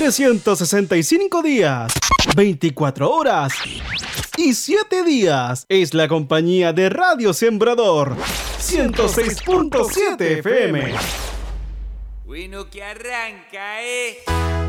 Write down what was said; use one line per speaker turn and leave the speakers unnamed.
365 días, 24 horas y 7 días. Es la compañía de Radio Sembrador 106.7 FM.
Bueno, que arranca,